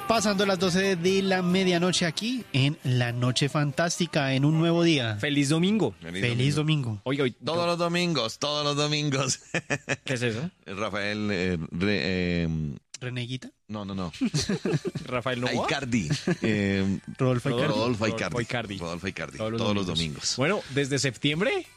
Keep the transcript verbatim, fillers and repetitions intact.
Pasando las doce de la medianoche aquí en La Noche Fantástica, en un nuevo día. Feliz domingo. Feliz, Feliz domingo. domingo. Oiga, hoy, todos los domingos, todos los domingos. ¿Qué es eso? Rafael... Eh, re, eh, ¿Reneguita? No, no, no. Rafael Novoa. Icardi. Eh, Rodolfo Icardi. Rodolfo Icardi. Rodolfo Icardi. Rodolfo Icardi. Todos los Todos domingos. los domingos. Bueno, desde septiembre